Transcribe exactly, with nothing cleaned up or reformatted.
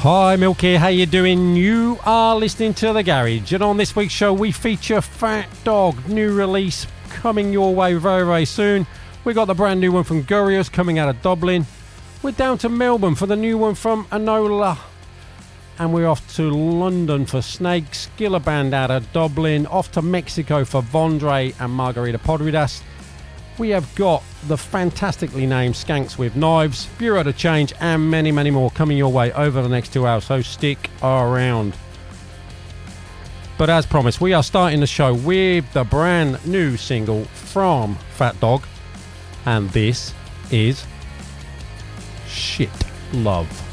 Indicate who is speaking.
Speaker 1: Hi Milky, how you doing? You are listening to The Garage, and on this week's show we feature Fat Dog, new release coming your way very very soon. We got the brand new one from Gurios coming out of Dublin. We're down to Melbourne for the new one from Enola, and we're off to London for Snake Skiller Band out of Dublin, off to Mexico for Vondre and Margarita Podridas. We have got the fantastically named Skanks with Knives, Bureau to Change, and many, many more coming your way over the next two hours, so stick around. But as promised, we are starting the show with the brand new single from Fat Dog, and this is Shit Love.